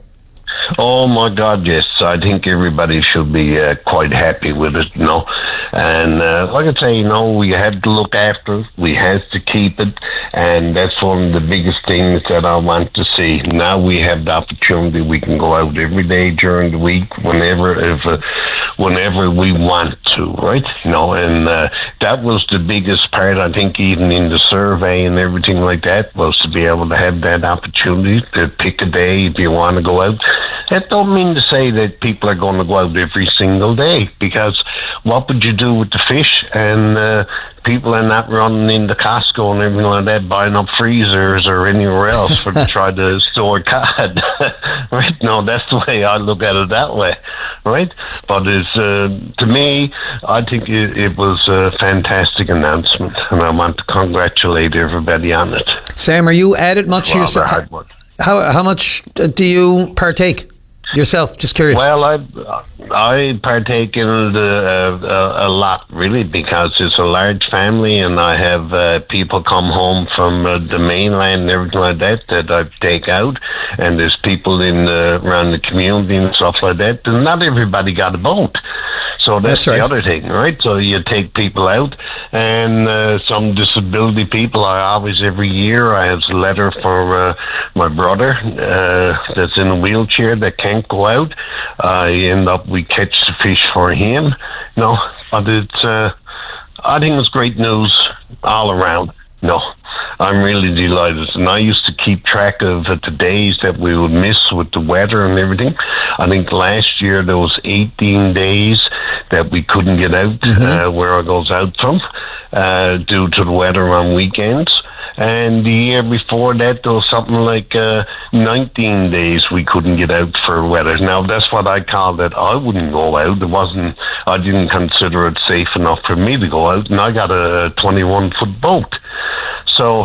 Oh my God, yes. I think everybody should be quite happy with it, And like I say, we had to look after it. We had to keep it. And that's one of the biggest things that I want to see. Now we have the opportunity. We can go out every day during the week, whenever we want to, right? And that was the biggest part, I think, even in the survey and everything like that, was to be able to have that opportunity to pick a day if you want to go out. That don't mean to say that people are going to go out every single day, because what would you do with the fish? And people are not running into Costco and everything like that, buying up freezers or anywhere else to try to store cod. Right? No, that's the way I look at it, that way. Right? But to me, I think it was a fantastic announcement, and I want to congratulate everybody on it. Sam, are you at it much yourself? How much do you partake yourself? Just curious. Well, I partake in it a lot, really, because it's a large family, and I have people come home from the mainland and everything like that I take out, and there's people around the community and stuff like that, and not everybody got a boat. So that's right. The other thing, right? So you take people out, and some disability people. Every year I have a letter for my brother that's in a wheelchair that can't go out. We catch the fish for him. But it's I think it's great news all around. I'm really delighted. And I used to keep track of the days that we would miss with the weather and everything. I think last year there was 18 days that we couldn't get out where I goes out from due to the weather on weekends. And the year before that, there was something like 19 days we couldn't get out for weather. Now, that's what I call it. I wouldn't go out. I didn't consider it safe enough for me to go out, and I got a 21-foot boat. So,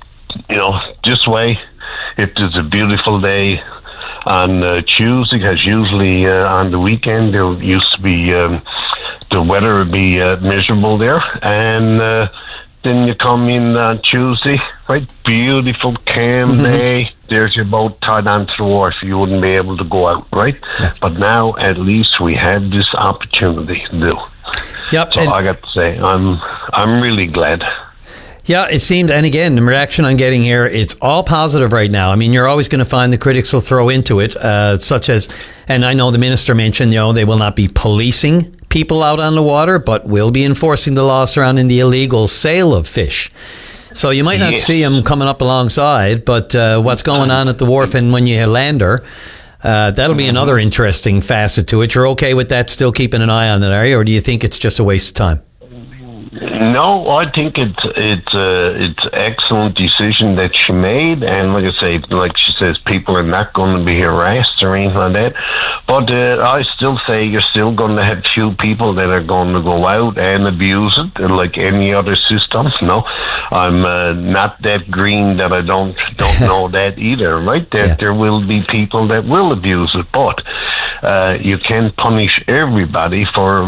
this way, if there's a beautiful day on Tuesday, because usually on the weekend there used to be the weather would be miserable there, and then you come in on Tuesday, right? Beautiful, calm day. There's your boat tied onto the wharf. You wouldn't be able to go out, right? Yeah. But now at least we have this opportunity to do. Yep. So I got to say, I'm really glad. Yeah, it seemed, and again, the reaction I'm getting here, it's all positive right now. I mean, you're always going to find the critics will throw into it, such as, and I know the minister mentioned, they will not be policing people out on the water, but will be enforcing the law surrounding the illegal sale of fish. So you might not see them coming up alongside, but what's going on at the wharf and when you land her, that'll be another interesting facet to it. You're okay with that, still keeping an eye on that area, or do you think it's just a waste of time? No, I think it's excellent decision that she made, and like I say, like she says, people are not going to be harassed or anything like that. But I still say you're still going to have few people that are going to go out and abuse it, like any other system. No, I'm not that green that I don't know that either. Right? There will be people that will abuse it, but you can't punish everybody for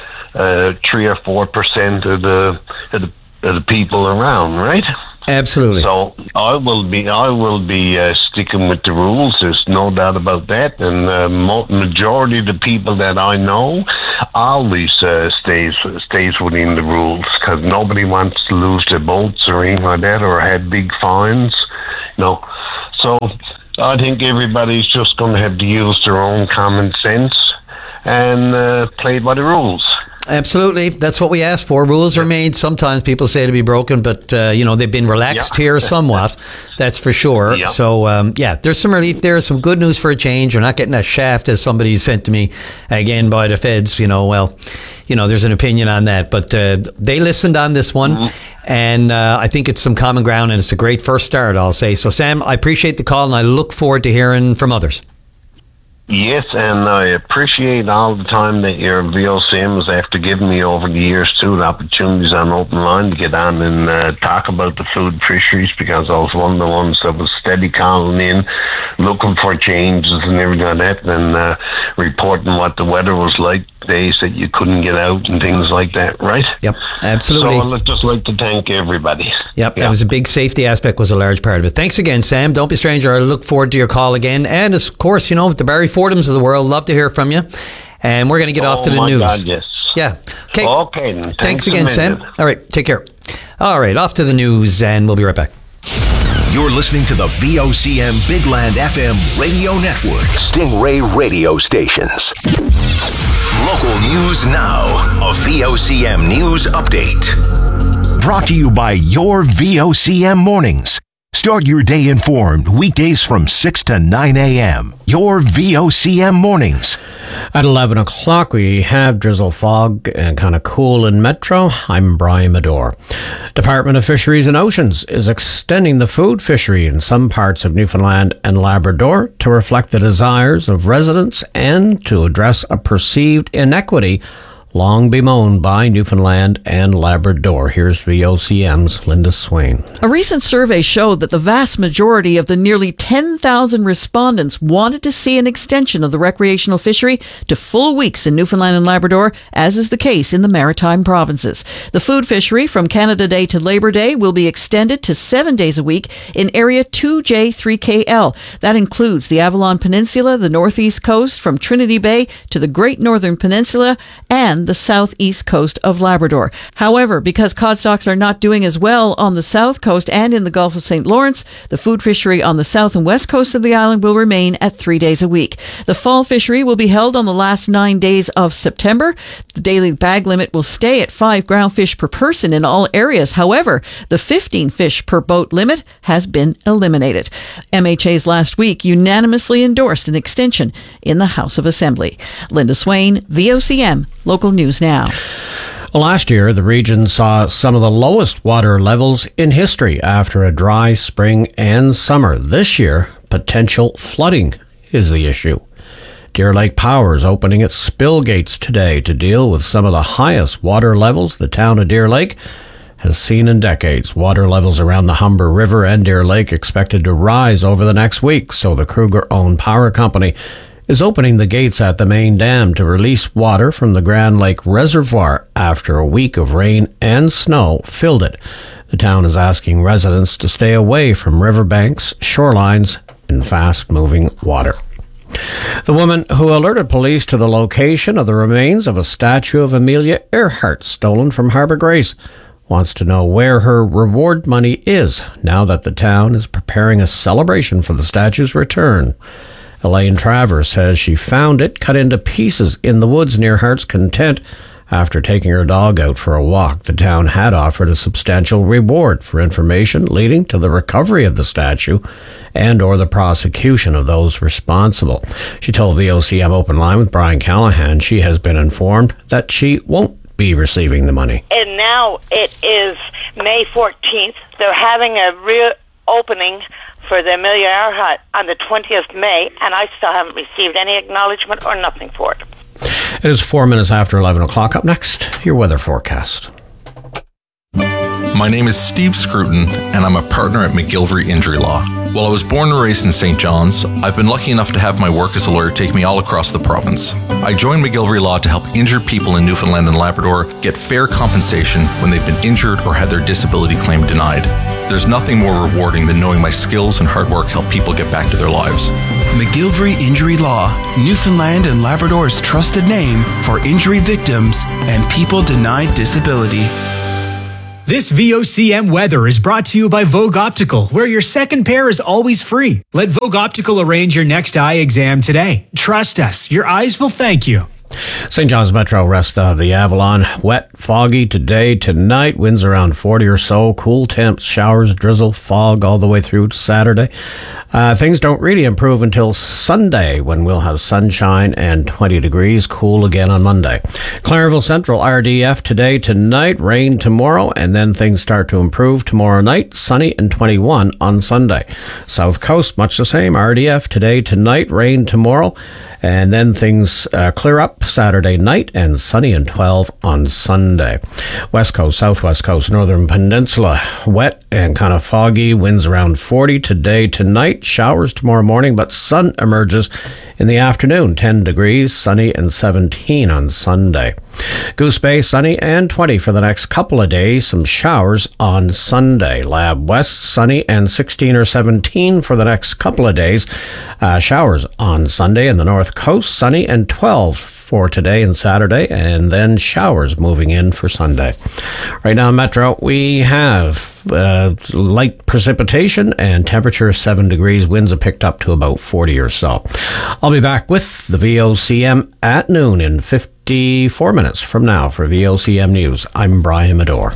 3 or 4% of the people around, right? Absolutely. So I will be sticking with the rules. There's no doubt about that. And majority of the people that I know always stays within the rules, because nobody wants to lose their boats or anything like that, or have big fines. No. So I think everybody's just going to have to use their own common sense and play by the rules. Absolutely. That's what we ask for. Rules are made. Sometimes people say to be broken, but, they've been relaxed here somewhat. That's for sure. Yeah. So, there's some relief there. Some good news for a change. We're not getting a shaft, as somebody sent to me again by the feds. There's an opinion on that. But they listened on this one, and I think it's some common ground, and it's a great first start, I'll say. So, Sam, I appreciate the call, and I look forward to hearing from others. Yes, and I appreciate all the time that your VOCM has after giving me over the years too, the opportunities on Open Line to get on and talk about the food fisheries, because I was one of the ones that was steady calling in, looking for changes and everything like that, and reporting what the weather was like, days that you couldn't get out and things like that, right? Yep, absolutely. So I'd just like to thank everybody. Yep, that was a big safety aspect, was a large part of it. Thanks again, Sam. Don't be a stranger. I look forward to your call again. And of course, the Barry Fordhams of the world, love to hear from you. And we're going to get off to the news. God, yes. Yeah. Okay. Okay. Thanks again, Sam. All right. Take care. All right. Off to the news, and we'll be right back. You're listening to the VOCM Big Land FM radio network. Stingray radio stations. Local news now. A VOCM news update. Brought to you by your VOCM mornings. Start your day informed weekdays from 6 to 9 a.m. Your VOCM mornings. At 11 o'clock, we have drizzle, fog, and kind of cool in Metro. I'm Brian Medore. Department of Fisheries and Oceans is extending the food fishery in some parts of Newfoundland and Labrador to reflect the desires of residents and to address a perceived inequity long bemoaned by Newfoundland and Labrador. Here's VOCM's Linda Swain. A recent survey showed that the vast majority of the nearly 10,000 respondents wanted to see an extension of the recreational fishery to full weeks in Newfoundland and Labrador, as is the case in the Maritime provinces. The food fishery from Canada Day to Labor Day will be extended to 7 days a week in Area 2J3KL. That includes the Avalon Peninsula, the northeast coast from Trinity Bay to the Great Northern Peninsula, and the southeast coast of Labrador. However, because cod stocks are not doing as well on the south coast and in the Gulf of St. Lawrence, the food fishery on the south and west coast of the island will remain at 3 days a week. The fall fishery will be held on the last 9 days of September. The daily bag limit will stay at 5 groundfish per person in all areas. However, the 15 fish per boat limit has been eliminated. MHA's last week unanimously endorsed an extension in the House of Assembly. Linda Swain, VOCM, Local News Now. Last year, the region saw some of the lowest water levels in history after a dry spring and summer. This year, potential flooding is the issue. Deer Lake Power is opening its spill gates today to deal with some of the highest water levels the town of Deer Lake has seen in decades. Water levels around the Humber River and Deer Lake expected to rise over the next week, so the Kruger-owned power company is opening the gates at the main dam to release water from the Grand Lake Reservoir after a week of rain and snow filled it. The town is asking residents to stay away from riverbanks, shorelines, and fast-moving water. The woman who alerted police to the location of the remains of a statue of Amelia Earhart stolen from Harbour Grace wants to know where her reward money is now that the town is preparing a celebration for the statue's return. Elaine Travers says she found it cut into pieces in the woods near Heart's Content after taking her dog out for a walk. The town had offered a substantial reward for information leading to the recovery of the statue and or the prosecution of those responsible. She told VOCM Open Line with Brian Callahan she has been informed that she won't be receiving the money. And now it is May 14th. They're having a reopening for the Millionaire Hut on the 20th of May, and I still haven't received any acknowledgement or nothing for it. It is 4 minutes after 11 o'clock. Up next, your weather forecast. My name is Steve Scruton, and I'm a partner at McGilvery Injury Law. While I was born and raised in St. John's, I've been lucky enough to have my work as a lawyer take me all across the province. I joined McGilvery Law to help injured people in Newfoundland and Labrador get fair compensation when they've been injured or had their disability claim denied. There's nothing more rewarding than knowing my skills and hard work help people get back to their lives. McGilvery Injury Law, Newfoundland and Labrador's trusted name for injury victims and people denied disability. This VOCM weather is brought to you by Vogue Optical, where your second pair is always free. Let Vogue Optical arrange your next eye exam today. Trust us, your eyes will thank you. St. John's Metro, rest of the Avalon. Wet, foggy today, tonight. Winds around 40 or so. Cool temps, showers, drizzle, fog all the way through to Saturday. Things don't really improve until Sunday, when we'll have sunshine and 20 degrees. Cool again on Monday. Clarenville Central, RDF today, tonight. Rain tomorrow, and then things start to improve tomorrow night. Sunny and 21 on Sunday. South Coast, much the same. RDF today, tonight. Rain tomorrow. And then things clear up Saturday night and sunny and 12 on Sunday. West Coast, Southwest Coast, Northern Peninsula, wet and kind of foggy. Winds around 40 today, tonight. Showers tomorrow morning, but sun emerges in the afternoon. 10 degrees, sunny and 17 on Sunday. Goose Bay, sunny and 20 for the next couple of days. Some showers on Sunday. Lab West, sunny and 16 or 17 for the next couple of days. Showers on Sunday. In the North Coast, sunny and 12 for today and Saturday, and then showers moving in for Sunday. Right now, Metro, we have light precipitation and temperature 7 degrees. Winds have picked up to about 40 or so. I'll be back with the VOCM at noon in 54 minutes from now for VOCM News. I'm Brian Medore.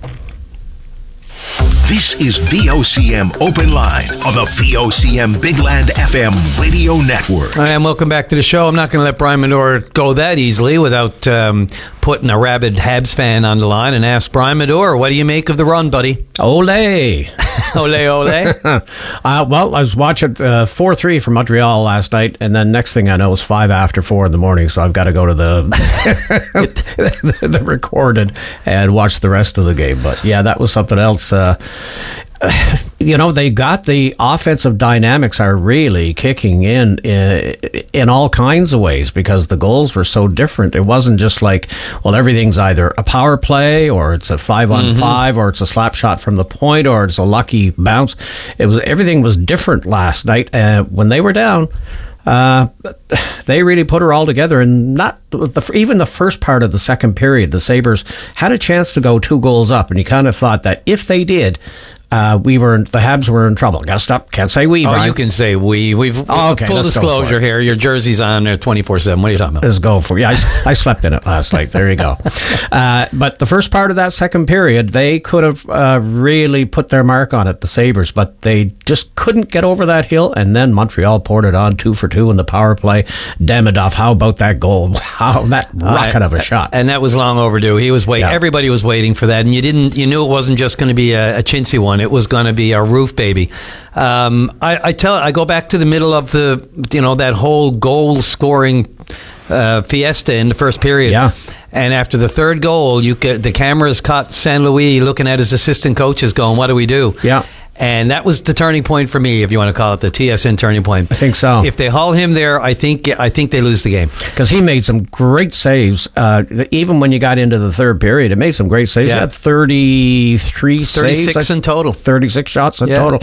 This is VOCM Open Line on the VOCM Big Land FM radio network. Hi, and welcome back to the show. I'm not going to let Brian Medore go that easily without putting a rabid Habs fan on the line and ask Brian Medore, what do you make of the run, buddy? Ole. Ole, ole. Well, I was watching 4-3 from Montreal last night, and then next thing I know, it's 5 after 4 in the morning, so I've got to go to the recorded and watch the rest of the game. But yeah, that was something else. They got the offensive dynamics are really kicking in all kinds of ways, because the goals were so different. It wasn't just like, well, everything's either a power play or it's a 5-on-5 or it's a slap shot from the point or it's a lucky bounce. Everything was different last night. When they were down, they really put her all together, and even the first part of the second period, the Sabres had a chance to go 2 goals up, and you kind of thought that if they did, the Habs were in trouble. Gotta stop. Can't say we. Oh, you can say we. Okay, full disclosure here. Your jersey's on there 24/7. What are you talking about? Let's go for it. Yeah, I slept in it last night. There you go. But the first part of that second period, they could have really put their mark on it, the Sabres, but they just couldn't get over that hill. And then Montreal poured it on 2 for 2 in the power play. Demidov, how about that goal? How that rocket of a shot? And that was long overdue. He was waiting. Yeah. Everybody was waiting for that, and you knew it wasn't just going to be a chintzy one. It was going to be a roof baby. I go back to the middle of that whole goal scoring fiesta in the first period. Yeah. And after the third goal, the cameras caught St. Louis looking at his assistant coaches going, what do we do? Yeah. And that was the turning point for me, if you want to call it the TSN turning point. I think so. If they haul him there, I think they lose the game. Because he made some great saves. Even when you got into the third period, it made some great saves. Yeah. He had 33 saves. 36 in total. 36 shots in total.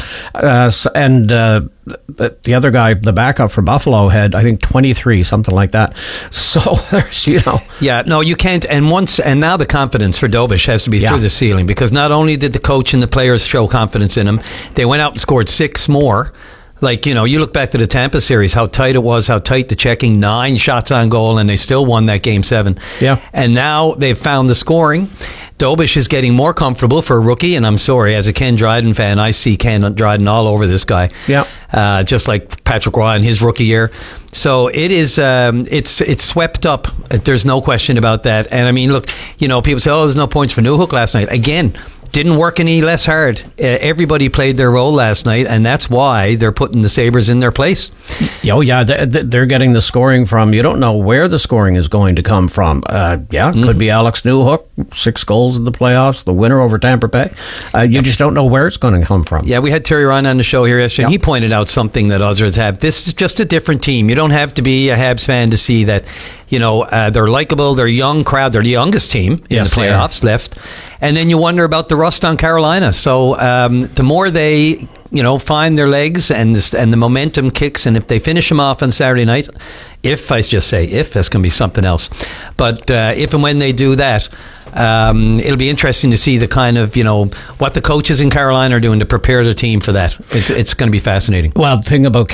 The other guy, the backup for Buffalo, had, I think, 23, something like that. So, there's, Yeah, no, you can't. And now the confidence for Dobish has to be through the ceiling, because not only did the coach and the players show confidence in him, they went out and scored 6 more. Like, you look back to the Tampa series, how tight it was, how tight the checking, 9 shots on goal, and they still won that Game 7. Yeah. And now they've found the scoring. Dobish is getting more comfortable for a rookie, and I'm sorry, as a Ken Dryden fan, I see Ken Dryden all over this guy. Yeah. Just like Patrick Roy in his rookie year. So it is, it's swept up. There's no question about that. And I mean, look, people say, there's no points for Newhook last night. Again, didn't work any less hard. Everybody played their role last night, and that's why they're putting the Sabres in their place. Oh, yeah, they're getting the scoring from, you don't know where the scoring is going to come from. Could be Alex Newhook, 6 goals in the playoffs, the winner over Tampa Bay. You just don't know where it's going to come from. Yeah, we had Terry Ryan on the show here yesterday, and he pointed out something that others have. This is just a different team. You don't have to be a Habs fan to see that, they're likable, they're a young crowd, they're the youngest team in the playoffs left. And then you wonder about the rust on Carolina. So the more they, find their legs and the momentum kicks, and if they finish them off on Saturday night, if that's going to be something else. But if and when they do that, it'll be interesting to see the kind of, what the coaches in Carolina are doing to prepare the team for that. It's going to be fascinating. Well, the thing about